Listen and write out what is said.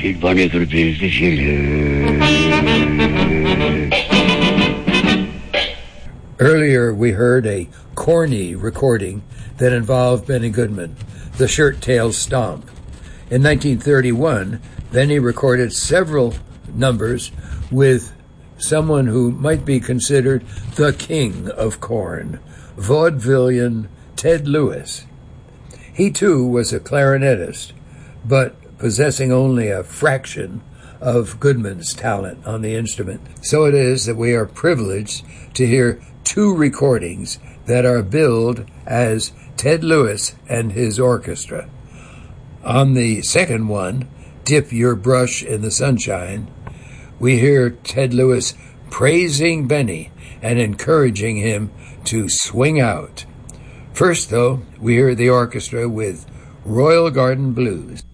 Silvanetur Earlier, we heard a corny recording that involved Benny Goodman, the Shirt Tail Stomp. In 1931, Benny recorded several numbers with someone who might be considered the king of corn, vaudevillian Ted Lewis. He too was a clarinetist, but possessing only a fraction of Goodman's talent on the instrument. So it is that we are privileged to hear two recordings that are billed as Ted Lewis and his orchestra. On the second one, Dip Your Brush in the Sunshine, we hear Ted Lewis praising Benny and encouraging him to swing out. First, though, we hear the orchestra with Royal Garden Blues.